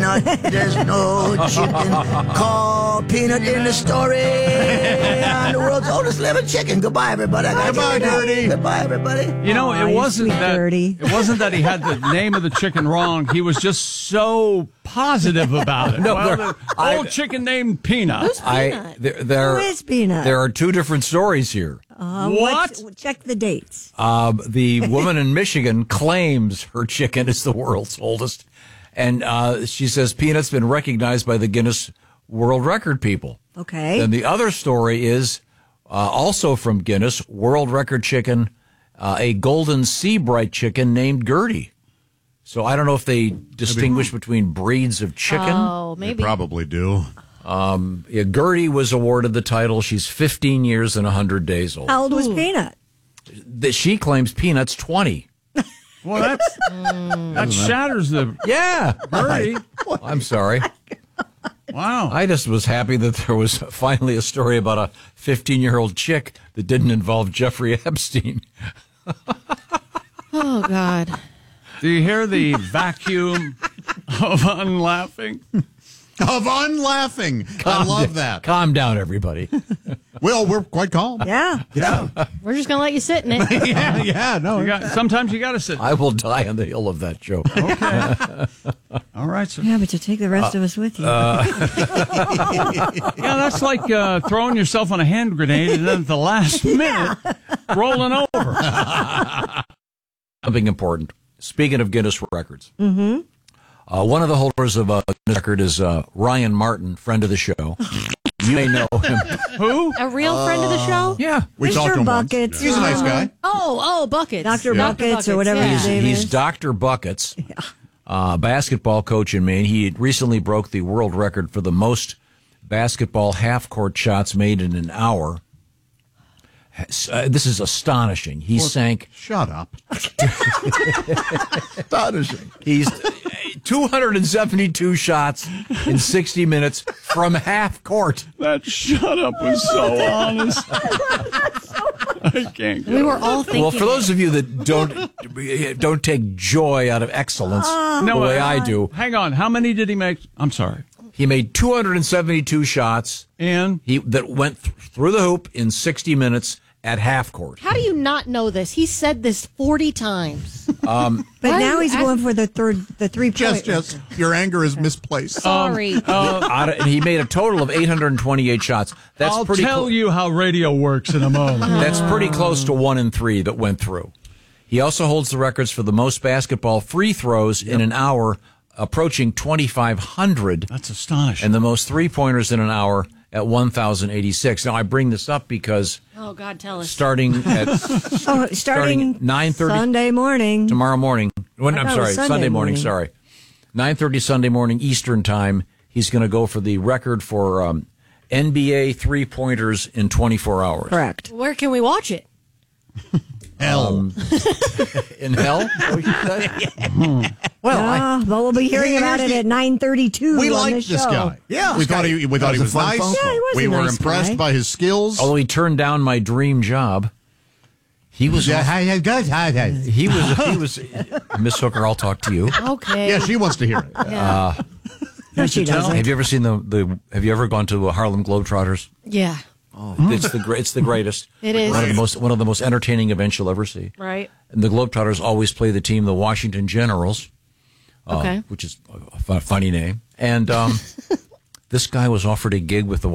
Peanut. There's no chicken called Peanut in the story. I'm the world's oldest living chicken. Goodbye, everybody. Goodbye, Dirty. Goodbye, everybody. You know, it wasn't sweet that Dirty. it wasn't that he had the name of the chicken wrong. He was just so positive about it. No, the old chicken named Peanut. Who's Peanut? Who is Peanut? There are two different stories here. What? Check the dates. The woman in Michigan claims her chicken is the world's oldest, and she says Peanut's been recognized by the Guinness World Record people. Okay. Then the other story is also from Guinness, world record chicken, a golden sea bright chicken named Gertie. So I don't know if they distinguish between breeds of chicken. Oh, maybe. They probably do. Yeah, Gertie was awarded the title. She's 15 years and 100 days old. How old was Peanut? She claims Peanut's 20. Well, that shatters the Yeah. Gertie. I'm sorry. Wow. I just was happy that there was finally a story about a 15-year-old chick that didn't involve Jeffrey Epstein. Oh, God. Do you hear the vacuum of unlaughing? Of unlaughing. I love that. Calm down, everybody. Well, we're quite calm. Yeah. We're just going to let you sit in it. Yeah, no. Sometimes you got to sit. I will die on the hill of that joke. Okay. All right. So, Yeah, but you take the rest of us with you. yeah, that's like throwing yourself on a hand grenade and then at the last minute rolling over. Something important. Speaking of Guinness records, one of the holders of a Guinness record is Ryan Martin, friend of the show. You may know him. Who? A real friend of the show? Yeah. We talked to him once. Buckets. He's a nice guy. Oh, Buckets. Dr. Buckets or whatever his name He's is. Dr. Buckets, basketball coach in Maine. He recently broke the world record for the most basketball half-court shots made in an hour. This is astonishing. He sank. Shut up. Astonishing. He's 272 shots in 60 minutes from half court. That shut up was so honest. I can't go. We were all thinking. Well, for those of you that don't take joy out of excellence the way I do, Hang on. How many did he make? I'm sorry. he made 272 shots And that went through the hoop in 60 minutes at half court. How do you not know this? He said this 40 times. But now he's going for the 3 point. Just, your anger is misplaced. Sorry. And he made a total of 828 shots. That's I'll pretty tell you how radio works in a moment. That's pretty close to 1 in 3 that went through. He also holds the records for the most basketball free throws in an hour, approaching 2,500. That's astonishing. And the most three-pointers in an hour at 1,086. Now, I bring this up because Oh, God, tell us. starting at 9:30 Sunday morning. tomorrow morning. thought it was Sunday morning. morning. Sorry, 9:30 Sunday morning Eastern time. He's going to go for the record for NBA three-pointers in 24 hours. Correct. Where can we watch it? Hell. In hell? But we'll be hearing about it at 9:32. We on liked this this show. guy. Yeah, We thought he was fun nice. phone call. Yeah, he was We a were nice impressed guy. by his skills. Although he turned down my dream job, he was. He was. Miss Hooker, I'll talk to you. Okay. Yeah, she wants to hear it. Yeah. No, she doesn't. Have you ever seen Have you ever gone to Harlem Globetrotters? Yeah. It's the greatest. It is. One of the most entertaining events you'll ever see. Right. And the Globetrotters always play the team, the Washington Generals, Okay. which is a funny name. And this guy was offered a gig with the